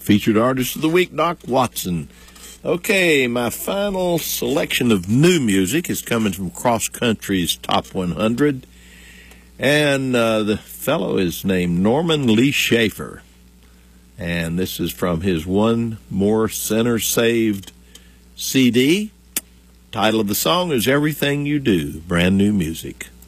Featured artist of the week, Doc Watson. Okay, my final selection of new music is coming from Cross Country's Top 100. And the fellow is named Norman Lee Schaefer. And this is from his One More Sinner Saved CD. Title of the song is Everything You Do, brand new music.